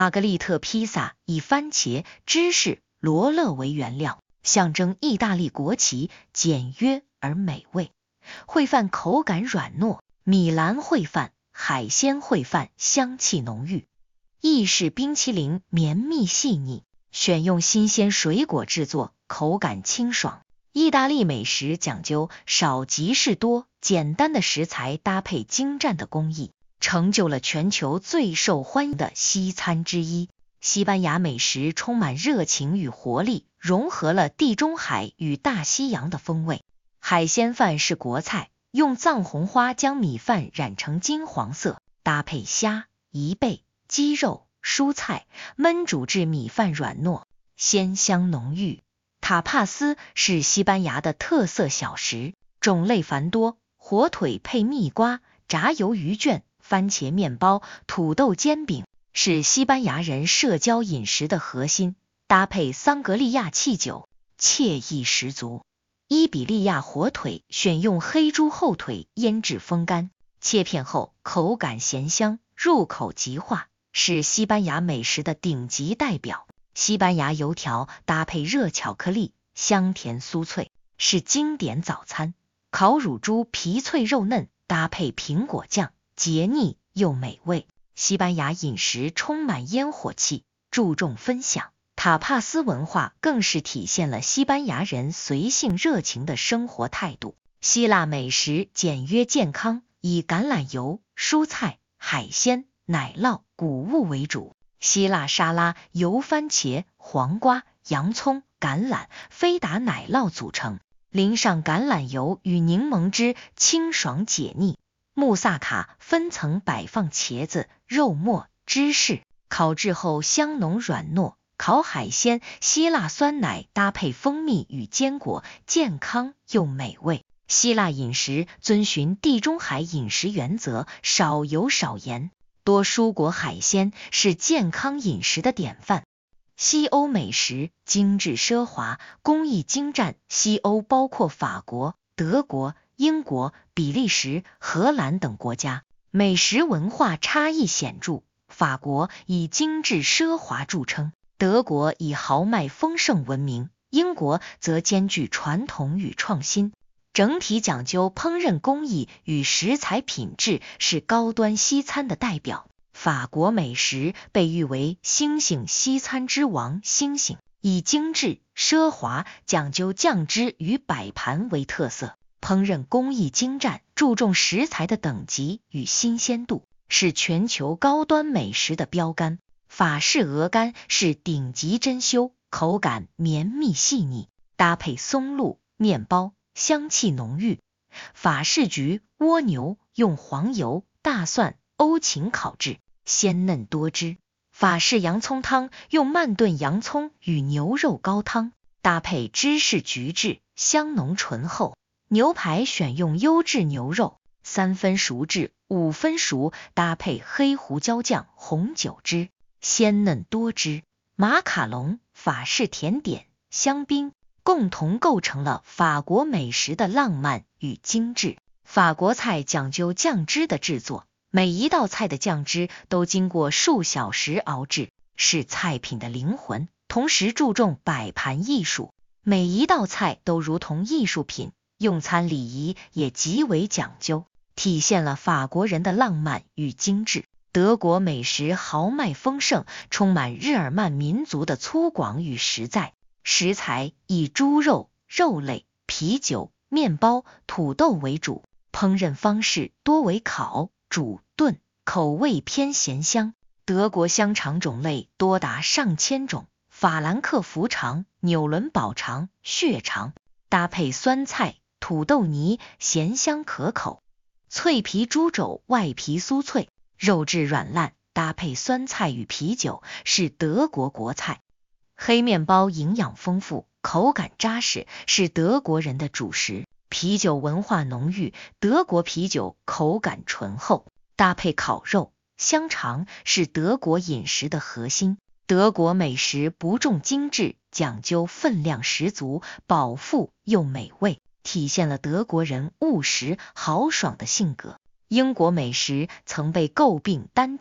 玛格丽特披萨以番茄、芝士、罗勒为原料，象征意大利国旗，简约而美味。烩饭口感软糯，米兰烩饭、海鲜烩饭香气浓郁。意式冰淇淋绵密细腻，选用新鲜水果制作，口感清爽。意大利美食讲究少即是多，简单的食材搭配精湛的工艺，成就了全球最受欢迎的西餐之一。西班牙美食充满热情与活力，融合了地中海与大西洋的风味。海鲜饭是国菜，用藏红花将米饭染成金黄色，搭配虾、贻贝、鸡肉、蔬菜，焖煮至米饭软糯，鲜香浓郁。塔帕斯是西班牙的特色小食，种类繁多，火腿配蜜瓜、炸鱿鱼卷、番茄面包、土豆煎饼，是西班牙人社交饮食的核心，搭配桑格利亚汽酒，惬意十足。伊比利亚火腿选用黑猪后腿腌制风干，切片后口感咸香，入口即化，是西班牙美食的顶级代表。西班牙油条搭配热巧克力，香甜酥脆，是经典早餐。烤乳猪皮脆肉嫩，搭配苹果酱，解腻又美味。西班牙饮食充满烟火气，注重分享。塔帕斯文化更是体现了西班牙人随性热情的生活态度。希腊美食简约健康，以橄榄油、蔬菜、海鲜、奶酪、谷物为主。希腊沙拉由番茄、黄瓜、洋葱、橄榄、菲达奶酪组成，淋上橄榄油与柠檬汁，清爽解腻。穆萨卡分层摆放茄子、肉末、芝士，烤制后香浓软糯。烤海鲜，希腊酸奶搭配蜂蜜与坚果，健康又美味。希腊饮食遵循地中海饮食原则，少油少盐，多蔬果海鲜，是健康饮食的典范。西欧美食精致奢华，工艺精湛。西欧包括法国、德国、英国、比利时、荷兰等国家，美食文化差异显著。法国以精致奢华著称，德国以豪迈丰盛闻名，英国则兼具传统与创新，整体讲究烹饪工艺与食材品质，是高端西餐的代表。法国美食被誉为星星西餐之王，星星以精致、奢华、讲究酱汁与摆盘为特色，烹饪工艺精湛，注重食材的等级与新鲜度，是全球高端美食的标杆。法式鹅肝是顶级珍馐，口感绵密细腻，搭配松露、面包，香气浓郁。法式焗蜗牛用黄油、大蒜、欧芹烤制，鲜嫩多汁。法式洋葱汤用慢炖洋葱与牛肉高汤，搭配芝士焗制，香浓醇厚。牛排选用优质牛肉，3分熟至5分熟，搭配黑胡椒酱、红酒汁，鲜嫩多汁。马卡龙，法式甜点、香槟共同构成了法国美食的浪漫与精致。法国菜讲究酱汁的制作，每一道菜的酱汁都经过数小时熬制，是菜品的灵魂，同时注重摆盘艺术，每一道菜都如同艺术品，用餐礼仪也极为讲究，体现了法国人的浪漫与精致。德国美食豪迈丰盛，充满日耳曼民族的粗犷与实在，食材以猪肉、肉类、啤酒、面包、土豆为主，烹饪方式多为烤、煮、炖，口味偏咸香。德国香肠种类多达上千种，法兰克福肠、纽伦堡肠、血肠，搭配酸菜、土豆泥，咸香可口。脆皮猪肘外皮酥脆，肉质软烂，搭配酸菜与啤酒，是德国国菜。黑面包营养丰富，口感扎实，是德国人的主食。啤酒文化浓郁，德国啤酒口感醇厚，搭配烤肉、香肠，是德国饮食的核心。德国美食不重精致，讲究分量十足，饱腹又美味，体现了德国人务实豪爽的性格。英国美食曾被诟病单调，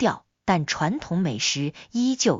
但传统美食依旧